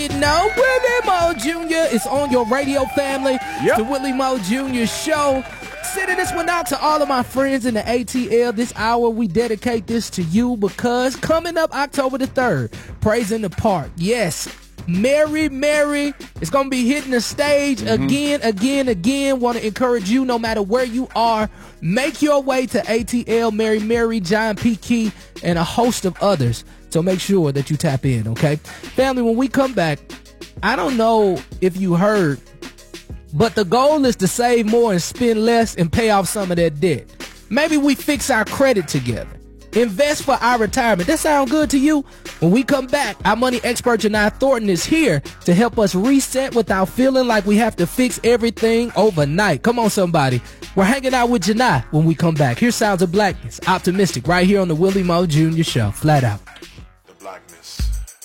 No, Willie Moore Jr. is on your radio family. Yep. The Willie Moore Jr. Show. Sending this one out to all of my friends in the ATL. This hour, we dedicate this to you because coming up October the 3rd, Praise in the Park. Yes, Mary is going to be hitting the stage again. Want to encourage you, no matter where you are, make your way to ATL, Mary, John P. Key, and a host of others. So make sure that you tap in, okay? Family, when we come back, I don't know if you heard, but the goal is to save more and spend less and pay off some of that debt. Maybe we fix our credit together. Invest for our retirement. That sound good to you? When we come back, our money expert Janai Thornton is here to help us reset without feeling like we have to fix everything overnight. Come on, somebody. We're hanging out with Janai when we come back. Here's Sounds of Blackness, Optimistic, right here on the Willie Moore Jr. Show. Flat out.